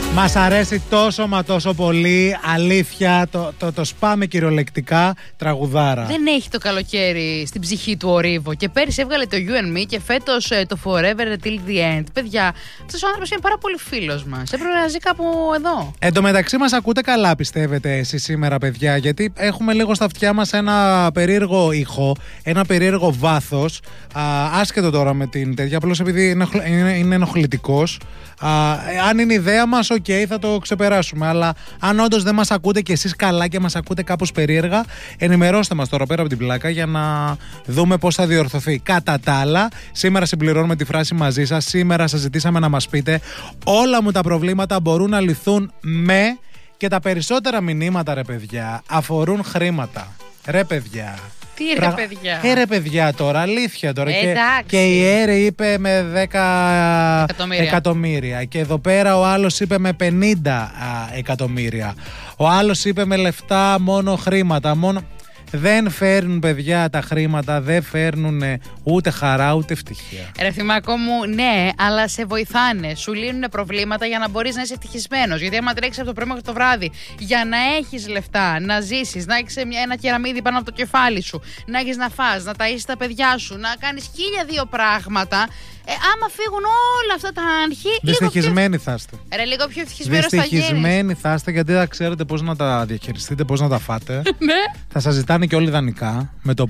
Μας αρέσει τόσο μα τόσο πολύ. Αλήθεια, το σπάμε κυριολεκτικά τραγουδάρα. Δεν έχει το καλοκαίρι στην ψυχή του ο Ρίβο. Και πέρυσι έβγαλε το You and Me και φέτος το Forever Till the End. Παιδιά, αυτός ο άνθρωπος είναι πάρα πολύ φίλος μας. Έπρεπε να ζει κάπου εδώ. Εν τω μεταξύ, μας ακούτε καλά, πιστεύετε εσείς σήμερα, παιδιά? Γιατί έχουμε λίγο στα αυτιά μας ένα περίεργο ήχο, ένα περίεργο βάθος. Άσχετο τώρα με την τέτοια, απλώς επειδή είναι ενοχλητικός. Αν είναι ιδέα μας, οκ, θα το ξεπεράσουμε. Αλλά αν όντως δεν μας ακούτε κι εσείς καλά και μας ακούτε κάπως περίεργα, ενημερώστε μας τώρα πέρα από την πλάκα για να δούμε πώς θα διορθωθεί. Κατά τα άλλα, σήμερα συμπληρώνουμε τη φράση μαζί σας. Σήμερα σας ζητήσαμε να μας πείτε όλα μου τα προβλήματα μπορούν να λυθούν με, και τα περισσότερα μηνύματα, ρε παιδιά, αφορούν χρήματα. Ρε παιδιά. Τι ρε παιδιά. Ρε παιδιά τώρα, αλήθεια τώρα. Εντάξει. Και η Έρη είπε με 10 εκατομμύρια. Και εδώ πέρα ο άλλος είπε με 50 εκατομμύρια. Ο άλλος είπε με λεφτά, μόνο χρήματα. Δεν φέρνουν, παιδιά, τα χρήματα, δεν φέρνουν ούτε χαρά ούτε ευτυχία. Ρε Θημάκο μου, ναι, αλλά σε βοηθάνε. Σου λύνουν προβλήματα για να μπορείς να είσαι ευτυχισμένος. Γιατί άμα τρέξεις από το πρωί μέχρι το βράδυ για να έχεις λεφτά, να ζήσεις, να έχεις ένα κεραμίδι πάνω από το κεφάλι σου, να έχεις να φας, να ταΐσεις τα παιδιά σου, να κάνεις 1002 πράγματα. Άμα φύγουν όλα αυτά τα άγχη. Δυστυχισμένοι θα είστε. Ρε, λίγο πιο ευτυχισμένος θα γίνεις. Δυστυχισμένοι θα είστε, γιατί δεν ξέρετε πώς να τα διαχειριστείτε, πώς να τα φάτε. Ναι. Θα σας ζητάνε και όλοι δανεικά με το